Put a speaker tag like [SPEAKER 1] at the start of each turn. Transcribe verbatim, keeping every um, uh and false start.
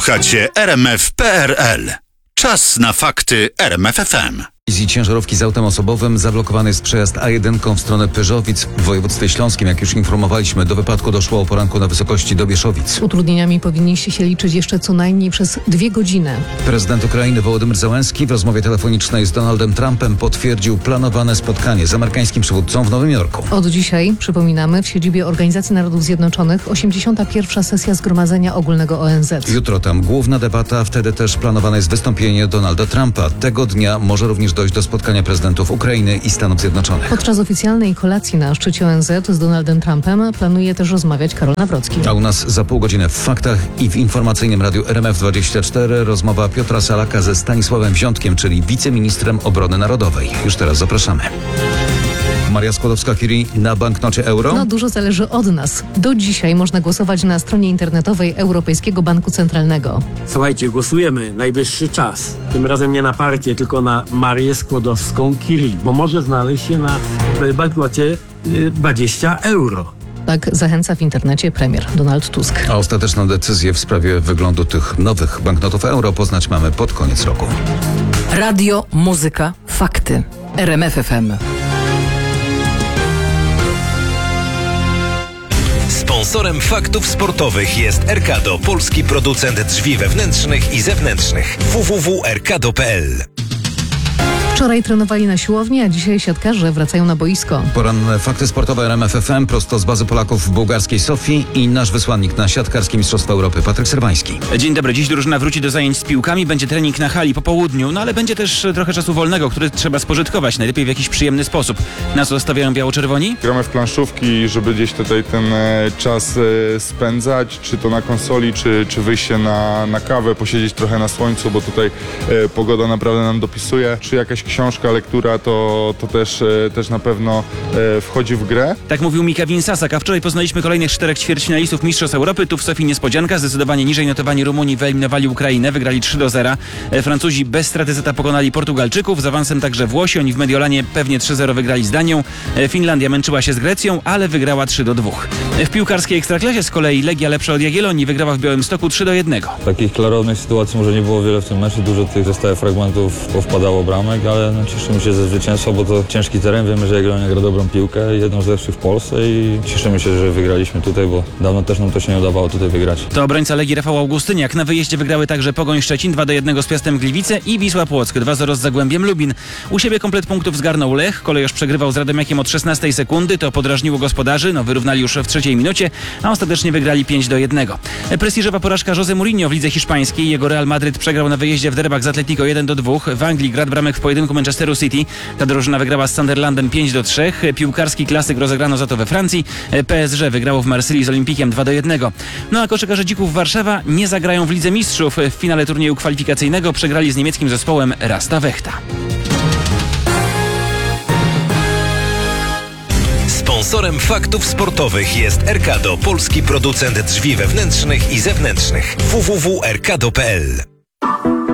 [SPEAKER 1] Słuchacie R M F kropka P R L. Czas na fakty R M F F M.
[SPEAKER 2] Z ciężarówki z autem osobowym zablokowany jest przejazd A jeden w stronę Pyrzowic w województwie śląskim. Jak już informowaliśmy, do wypadku doszło o poranku na wysokości Dobieszowic.
[SPEAKER 3] Z utrudnieniami powinniście się liczyć jeszcze co najmniej przez dwie godziny.
[SPEAKER 2] Prezydent Ukrainy Wołodymyr Zełenski w rozmowie telefonicznej z Donaldem Trumpem potwierdził planowane spotkanie z amerykańskim przywódcą w Nowym Jorku.
[SPEAKER 3] Od dzisiaj, przypominamy, w siedzibie Organizacji Narodów Zjednoczonych osiemdziesiąta pierwsza sesja Zgromadzenia Ogólnego O N Z.
[SPEAKER 2] Jutro tam główna debata, wtedy też planowane jest wystąpienie Donalda Trumpa. Tego dnia może również dojść do spotkania prezydentów Ukrainy i Stanów Zjednoczonych.
[SPEAKER 3] Podczas oficjalnej kolacji na szczycie O N Z z Donaldem Trumpem planuje też rozmawiać Karol Nawrocki.
[SPEAKER 2] A u nas za pół godziny w Faktach i w informacyjnym radiu R M F dwadzieścia cztery rozmowa Piotra Salaka ze Stanisławem Wziątkiem, czyli wiceministrem obrony narodowej. Już teraz zapraszamy. Maria Skłodowska-Curie, na banknocie euro?
[SPEAKER 3] No dużo zależy od nas. Do dzisiaj można głosować na stronie internetowej Europejskiego Banku Centralnego.
[SPEAKER 4] Słuchajcie, głosujemy. Najwyższy czas. Tym razem nie na partię, tylko na Marię Skłodowską-Curie, bo może znaleźć się na banknocie dwadzieścia euro.
[SPEAKER 3] Tak zachęca w internecie premier Donald Tusk.
[SPEAKER 2] A ostateczną decyzję w sprawie wyglądu tych nowych banknotów euro poznać mamy pod koniec roku.
[SPEAKER 5] Radio, muzyka, fakty. R M F F M.
[SPEAKER 6] Sponsorem faktów sportowych jest Erkado, polski producent drzwi wewnętrznych i zewnętrznych. w w w kropka erkado kropka p l.
[SPEAKER 3] Wczoraj trenowali na siłowni, a dzisiaj siatkarze wracają na boisko.
[SPEAKER 2] Poranne fakty sportowe R M F F M prosto z bazy Polaków w bułgarskiej Sofii i nasz wysłannik na siatkarskie Mistrzostwa Europy, Patryk Serwański.
[SPEAKER 7] Dzień dobry. Dziś drużyna wróci do zajęć z piłkami. Będzie trening na hali po południu, no ale będzie też trochę czasu wolnego, który trzeba spożytkować, najlepiej w jakiś przyjemny sposób. Na co stawiają biało-czerwoni?
[SPEAKER 8] Gramy w planszówki, żeby gdzieś tutaj ten e, czas e, spędzać, czy to na konsoli, czy, czy wyjście na, na kawę, posiedzieć trochę na słońcu, bo tutaj e, pogoda naprawdę nam dopisuje. Czy jakaś książka, lektura, to, to też, e, też na pewno e, wchodzi w grę.
[SPEAKER 7] Tak mówił Mika Winsasak, a wczoraj poznaliśmy kolejnych czterech ćwierćfinalistów Mistrzostw Europy. Tu w Sofii niespodzianka, zdecydowanie niżej notowani Rumuni wyeliminowali Ukrainę, wygrali trzy do zera. E, Francuzi bez straty zeta pokonali Portugalczyków, z awansem także Włosi, oni w Mediolanie pewnie trzy zero wygrali z Danią. E, Finlandia męczyła się z Grecją, ale wygrała trzy do dwóch. E, w piłkarskiej Ekstraklasie z kolei Legia lepsza od Jagiellonii wygrała w Białymstoku trzy do jednego.
[SPEAKER 9] Takich klarownych sytuacji może nie było wiele w tym meczu, dużo tych stałych fragmentów powpadało bramek, ale no, cieszymy się ze zwycięstwa, bo to ciężki teren, wiemy, że Jagiellonia gra dobrą piłkę, jedną z lepszych w Polsce i cieszymy się, że wygraliśmy tutaj, bo dawno też nam to się nie udawało tutaj wygrać.
[SPEAKER 7] To obrońca Legii Rafał Augustyniak. Na wyjeździe wygrały także Pogoń Szczecin dwa do jednego z Piastem Gliwice i Wisła Płock dwa zero z Zagłębiem Lubin. U siebie komplet punktów zgarnął Lech, Kolejorz przegrywał z Radomiakiem od szesnastej sekundy, to podrażniło gospodarzy, no wyrównali już w trzeciej minucie, a ostatecznie wygrali pięć do jednego. Prestiżowa porażka Jose Mourinho w lidze hiszpańskiej, jego Real Madryt przegrał na wyjeździe w derbach z Atletico jeden do dwóch, w Anglii grad bramek w pojedynku Manchesteru City, ta drużyna wygrała z Sunderlandem pięć do trzech, piłkarski klasyk rozegrano za to we Francji, P S G wygrało w Marsylii z Olimpikiem dwa do jednego. No a koszykarze Dzików Warszawa nie zagrają w Lidze Mistrzów, w finale turnieju kwalifikacyjnego przegrali z niemieckim zespołem Rasta Wechta.
[SPEAKER 6] Sponsorem faktów sportowych jest Erkado, polski producent drzwi wewnętrznych i zewnętrznych. w w w kropka erkado kropka p l.